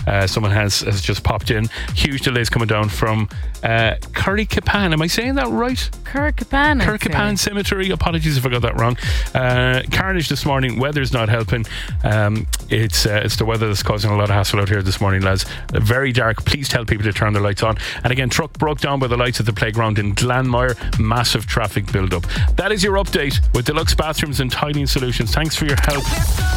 Someone has just popped in. Huge delays coming down from Currycapan. Am I saying that right? Currycapan Cemetery. Apologies if I got that wrong. Carnage this morning. Weather's not helping. It's the weather that's causing a lot of hassle out here this morning, lads. Very dark. Please tell people to turn their lights on. And again, truck broke down by the lights at the playground in Glanmire. Massive traffic build up. That is your update with Deluxe Bathrooms and Tiling Solutions. Thanks for your help.